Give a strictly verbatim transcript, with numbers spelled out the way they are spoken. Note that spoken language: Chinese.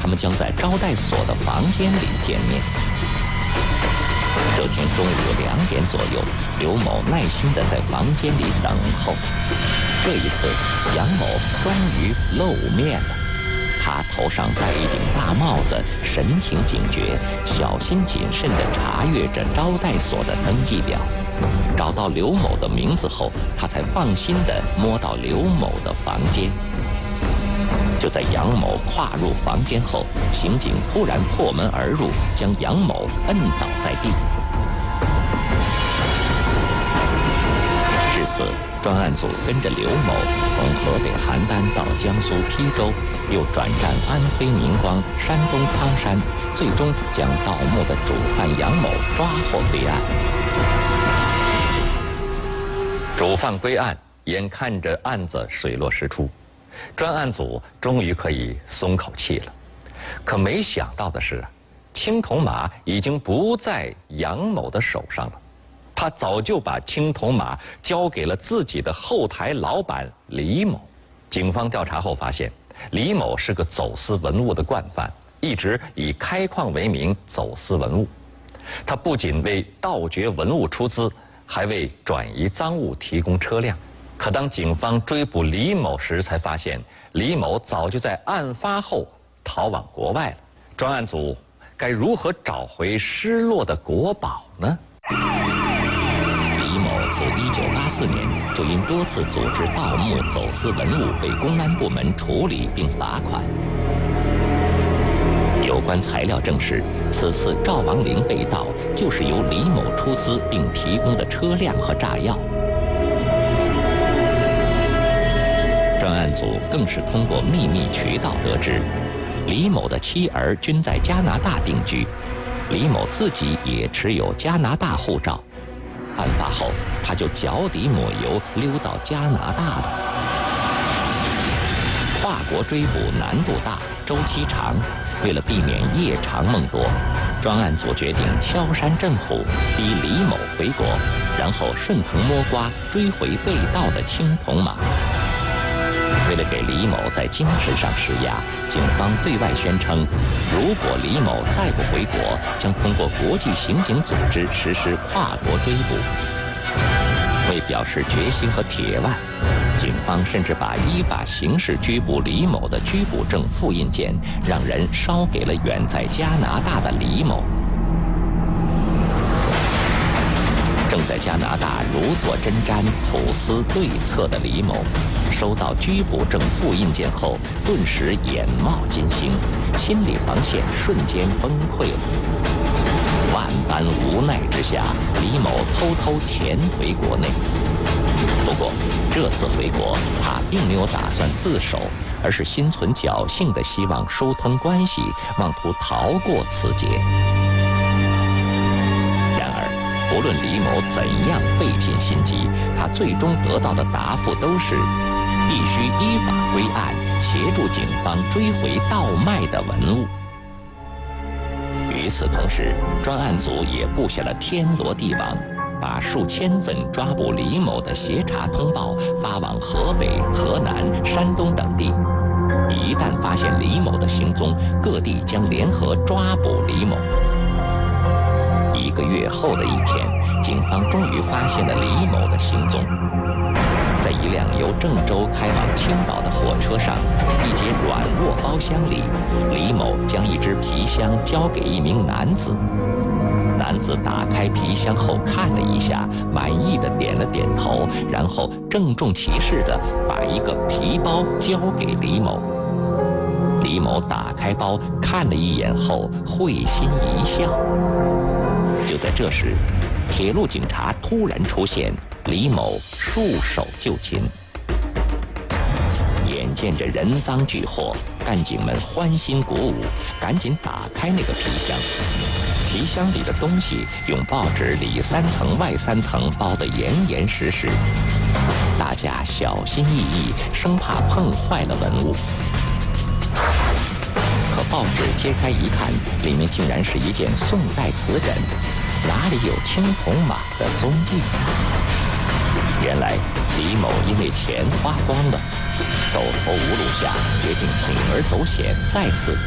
他们将在招待所的房间里见面。这天中午两点左右，刘某耐心地在房间里等候。这一次，杨某终于露面了。他头上戴一顶大帽子，神情警觉，小心谨慎地查阅着招待所的登记表。找到刘某的名字后，他才放心地摸到刘某的房间。就在杨某跨入房间后，刑警突然破门而入，将杨某摁倒在地。至此，专案组跟着刘某从河北邯郸到江苏邳州，又转战安徽宁光、山东苍山，最终将盗墓的主犯杨某抓获归案。主犯归案，眼看着案子水落石出，专案组终于可以松口气了。可没想到的是，青铜马已经不在杨某的手上了。他早就把青铜马交给了自己的后台老板李某。警方调查后发现，李某是个走私文物的惯犯，一直以开矿为名走私文物。他不仅为盗掘文物出资，还为转移赃物提供车辆。可当警方追捕李某时，才发现李某早就在案发后逃往国外了。专案组该如何找回失落的国宝呢？李某自一九八四年就因多次组织盗墓走私文物被公安部门处理并罚款。有关材料证实，此次赵王陵被盗就是由李某出资并提供的车辆和炸药。专案组更是通过秘密渠道得知，李某的妻儿均在加拿大定居，李某自己也持有加拿大护照。案发后，他就脚底抹油溜到加拿大了。跨国追捕难度大，周期长，为了避免夜长梦多，专案组决定敲山震虎，逼李某回国，然后顺藤摸瓜追回被盗的青铜马。为了给李某在精神上施压，警方对外宣称，如果李某再不回国，将通过国际刑警组织实施跨国追捕。为表示决心和铁腕，警方甚至把依法刑事拘捕李某的拘捕证复印件让人捎给了远在加拿大的李某。正在加拿大如坐针毡、苦思对策的李某，收到拘捕证复印件后，顿时眼冒金星，心理防线瞬间崩溃了。万般无奈之下，李某偷偷潜回国内。不过，这次回国，他并没有打算自首，而是心存侥幸地希望疏通关系，妄图逃过此劫。无论李某怎样费尽心机，他最终得到的答复都是必须依法归案，协助警方追回盗卖的文物。与此同时，专案组也布下了天罗地网，把数千份抓捕李某的协查通报发往河北、河南、山东等地。一旦发现李某的行踪，各地将联合抓捕李某。一个月后的一天，警方终于发现了李某的行踪。在一辆由郑州开往青岛的火车上，一节软卧包厢里，李某将一只皮箱交给一名男子。男子打开皮箱后看了一下，满意的点了点头，然后郑重其事地把一个皮包交给李某。李某打开包看了一眼后，会心一笑。就在这时，铁路警察突然出现，李某束手就擒。眼见着人赃俱获，干警们欢欣鼓舞，赶紧打开那个皮箱。皮箱里的东西用报纸里三层外三层包得严严实实，大家小心翼翼，生怕碰坏了文物。可报纸揭开一看，里面竟然是一件宋代瓷枕，哪里有青铜马的踪迹？原来李某因为钱花光了，走投无路下，决定铤而走险，再次